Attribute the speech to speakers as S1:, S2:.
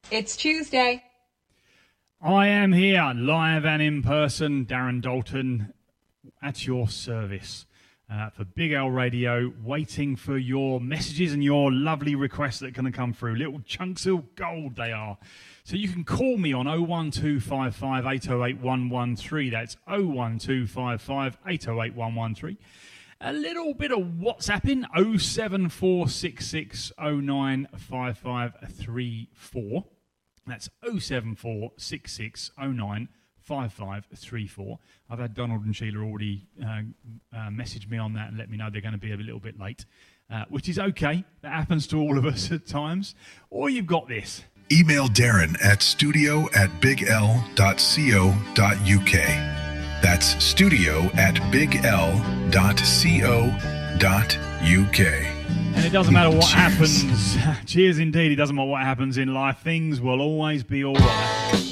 S1: It's Tuesday.
S2: I am here, live and in person, Darren Dalton, at your service for Big L Radio, waiting for your messages and your lovely requests that are going to come through. Little chunks of gold they are. So you can call me on 01255 808 113. That's 01255 808 113. A little bit of WhatsApping, 07466095534. That's 07466095534. I've had Donald and Sheila already message me on that and let me know they're going to be a little bit late, which is okay. That happens to all of us at times. Or you've got this.
S3: Email Darren at studio@bigl.co.uk. That's studio@bigl.co.uk.
S2: And it doesn't matter what happens. Cheers indeed. It doesn't matter what happens in life. Things will always be all right.